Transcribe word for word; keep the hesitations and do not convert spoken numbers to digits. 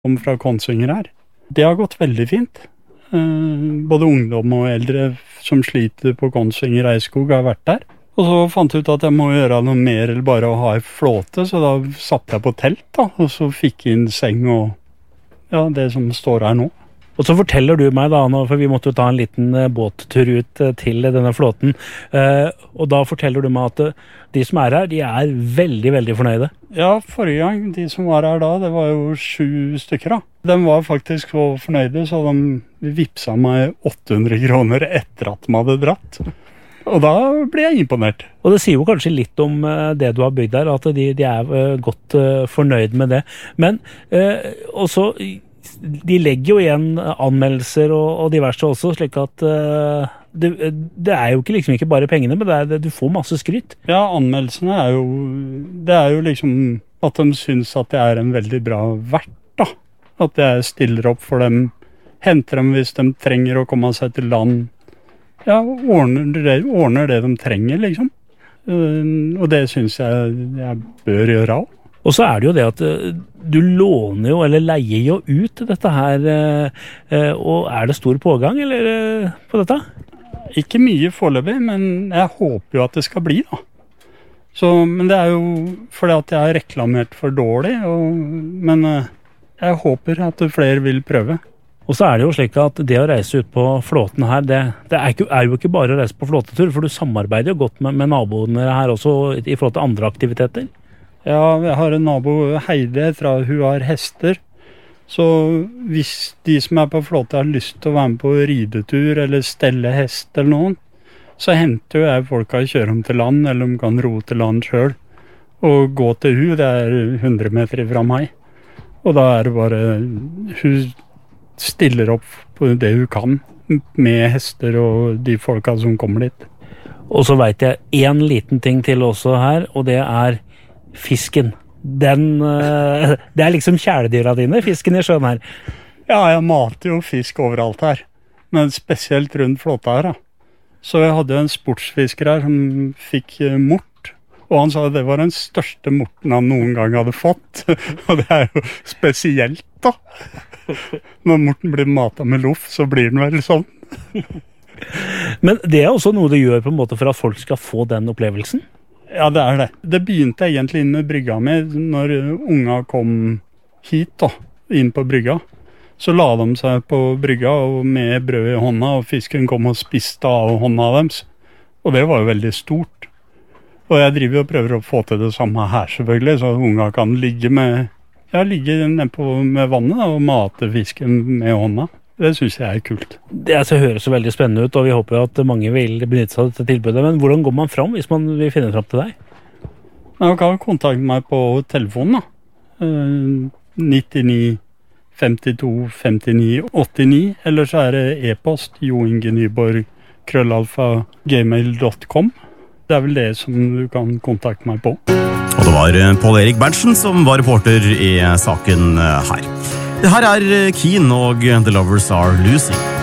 Om fra Kongsvinger her. Det har gått veldig fint. Både ungdom og eldre som sliter på Kongsvinger Eidskog har vært der. Og så fant jeg ut at jeg må gjøre noe mer eller bare å ha en flåte, så da satt jeg på telt da, og så fikk inn seng og ja, det som står her nå. Og så forteller du meg da, for vi måtte jo ta en liten båttur ut til denne flåten, og da forteller du meg at de som er her, de er veldig, veldig fornøyde. Ja, forrige gang, de som var her da, det var jo sju stykker da. De var faktisk så fornøyde, så de vipsa meg åtte hundre kroner etter at de hadde dratt. Og da ble jeg imponert. Og det sier jo kanskje litt om det du har bygd der, at de, de er godt fornøyd med det. Men også... De legger jo igjen anmeldelser og, og diverse også, slik at uh, det, det er jo ikke, liksom ikke bare pengene, men det er, det, du får masse skryt. Ja, anmeldelsene er jo, det er jo liksom at de synes at det er en veldig bra vert da. At jeg stiller opp for dem, henter dem hvis de trenger å komme seg til land. Ja, ordner det, ordner det de trenger liksom. Uh, og det synes jeg jeg bør gjøre også. Og så er det jo det at du låner jo, eller leier jo ut dette her, og er det stor pågang eller, på dette? Ikke mye foreløpig, men jeg håper jo at det skal bli da. Så, men det er jo fordi at jeg har reklamert for dårlig, og, men jeg håper at flere vil prøve. Og så er det jo slik at det å reise ut på flåten her, det, det er, ikke, er jo ikke bare å reise på flåtetur, for du samarbeider jo godt med, med naboene her også i forhold til andre aktiviteter. Ja, jeg har en nabo, Heide, fra hun har hester. Så hvis de som er på flåte har lyst til å være med på ridetur eller stelle hest eller noen, så henter jeg folk å kjøre dem til land, eller de kan ro til land selv. Og gå til hun, det er hundre meter fra meg. Og da er det bare, hun stiller opp på det hun kan med hester og de folka som kommer dit. Og så vet jeg en liten ting til også her, og det er fisken. Den, uh, det er liksom kjæledyra dine, fisken i sjøen her. Ja, jeg mater jo fisk overalt her, men spesielt rundt flåta her da. Så jeg hadde en sportsfisker her som fikk uh, mort, og han sa at det var den største morten han noen gang hadde fått. Og det er jo spesielt da. Når morten blir matet med loff, så blir den vel sånn. Men det er også noe du gjør på en måte for at folk skal få den opplevelsen? Ja, det er det. Det begynte egentlig inn med brygga med, når unga kom hit da, inn på brygga. Så la de seg på brygga og med brød i hånda, og fisken kom og spiste av hånda deres. Og det var jo veldig stort. Og jeg driver og prøver å få til det samme her selvfølgelig, så unga kan ligge med, ja, ligge nede på med vannet da, og mate fisken med hånda. Det synes jeg er kult. Det altså, høres så veldig spennende ut, og vi håper at mange vil benytte seg av dette tilbudet. Men hvordan går man fram hvis man vil finne fram til deg? Man kan kontakte meg på telefonen da. nittini femtito femtini åttini, eller så er det e-post joingenyborg krøllalfa gmail punktum com. Det er vel det som du kan kontakte meg på. Og det var Pål Erik Berntsen som var reporter i saken her. Det her er Keen og The Lovers Are Losing.